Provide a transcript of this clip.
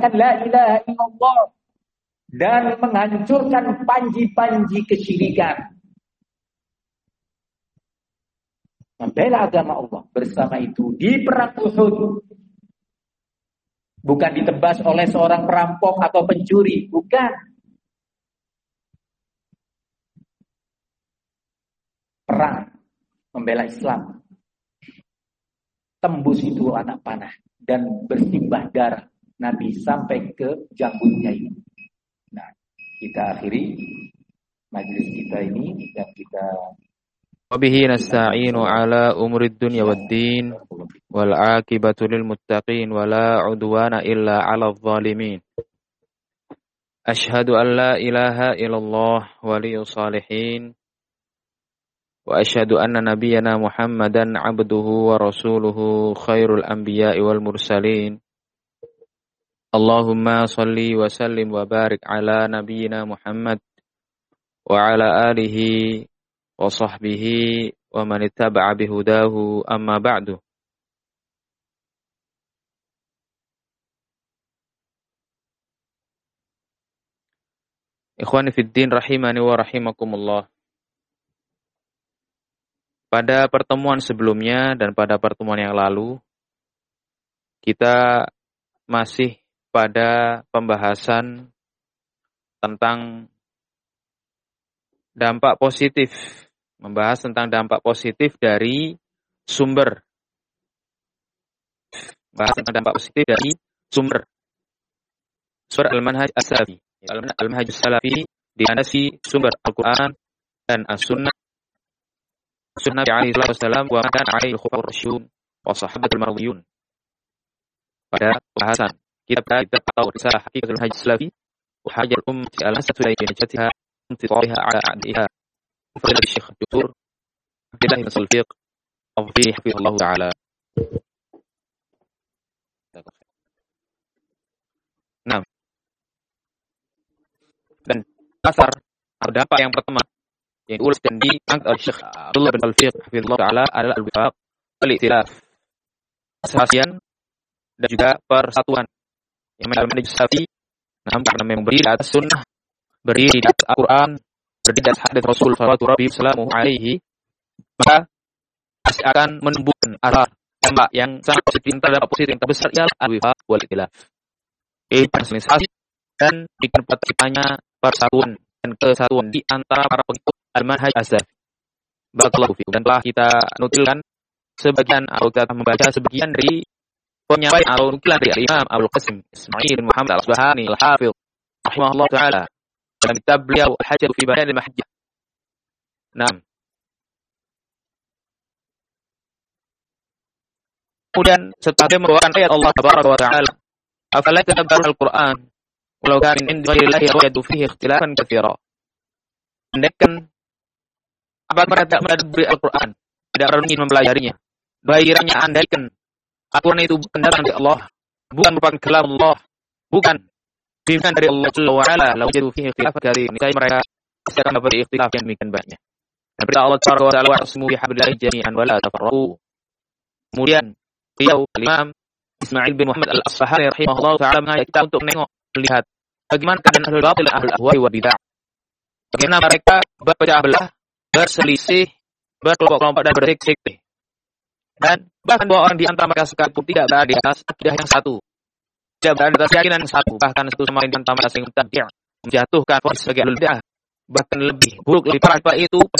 mengucapkan la ilaha illallah dan menghancurkan panji-panji kesyirikan. Membela agama Allah bersama itu di perang Uhud. Bukan ditebas oleh seorang perampok atau pencuri, bukan. Perang membela Islam. Tembus itu anak panah dan bersimbah darah Nabi sampai ke janggutnya ini. Nah, kita akhiri majelis kita ini dan kita wabihi nasta'inu ala umurid dunya waddin wal aqibatu lil muttaqin wala udwana illa 'alal zalimin. Asyhadu an la ilaha illallah waliyus salihin wa asyhadu anna nabiyyana Muhammadan 'abduhu wa rasuluhu khairul anbiya'i wal mursalin. Allahumma shalli wa sallim wa barik ala nabiyyina Muhammad wa ala alihi wa sahbihi wa man ittaba'a bihudahu amma ba'du. Ikhwani fid din rahimani wa rahimakumullah. Pada pertemuan sebelumnya dan pada pertemuan yang lalu kita masih pada pembahasan tentang dampak positif, membahas tentang dampak positif dari sumber. Bahas tentang dampak positif dari sumber. Surah Al-Manhaj As-Salafi. Al-Manhaj As-Salafi dilandasi sumber Al-Quran dan As-Sunnah. Sunnah Nabi SAW wa makan alaihi khufur rasyun wa sahabatul marwiyun. Pada pembahasan kita tahu risalah Hakikatul Manhaj As-Salafi wa hajal ummati al-asatu ila najatiha انتظارها على أعدائها فضيلة الشيخ الدكتور عبد الله بن الفيق حفظه الله تعالى. Nah, dan asar atau dampak yang pertama yang diulas dan diangkat oleh Syekh Abdullah bin Al-Fiq hafizallahu taala adalah al-wifaq wal-i'tilaf, kesehatan dan juga persatuan yang menjadi safi karena memang berdiri atas sunnah, berdiri di atas Al-Quran, berdiri di atas hadits Rasul sallallahu alaihi, maka pasti akan menumbuhkan asar dampak yang sangat positif. Terhadap positif yang terbesar ialah al-wifaq wal-i'tilaf, konsolidasi dan bikin terciptanya persatuan dan kesatuan di antara para pengikut al-manhaj as-salafi. Barakallahu fiikum. Dan telah kita nukilkan sebagian atau kita membaca sebagian dari penyampaian atau nukilan dari Imam Abdul Qasim Ismail bin Muhammad Al-Asbahani Al-Hafidh rahimahullah taala dalam kitab beliau Al-Hajjah fi Bayan al-Mahajjah. Nah, kemudian setelah dia membawakan ayat Allah tabaraka wa taala, afala tadabbaruna al-Qur'an walau kana min indi ghairillahi lawajadu fihi ikhtilafan katsira. Andaikan apa mereka tidak menadabburi Al-Qur'an, tidak renungi mempelajarinya, baiknya andaikan Al-Qur'an itu bukan dari Allah, bukan merupakan kalam Allah, bukan bimbingan dari Allah Jalla wa Ala, lawajadu fihi ikhtilafan katsira. Niscaya mereka pasti akan dapat ikhtilaf yang demikian banyak. Dan berita Allah Taala wa Ta'ala wa'tasimu bihablillahi jami'an wa la tafarraqu. Kemudian beliau Imam Ismail bin Muhammad Al-Asbahani rahimahullah taala mengajak kita untuk melihat bagaimana keadaan ahlul batil dan ahlul ahwa'i wal bid'ah. Bagaimana mereka berpecah belah, berselisih, berkelompok-kelompok dan berselisih. Dan bahkan bahwa orang di antara mereka sekalipun tidak berada di atas akidah yang satu, tidak berada di atas keyakinan yang satu, bahkan satu sama lain di antara mereka saling menjatuhkan vonis sebagai ahlul bid'ah. Bahkan lebih buruk, lebih parah daripada itu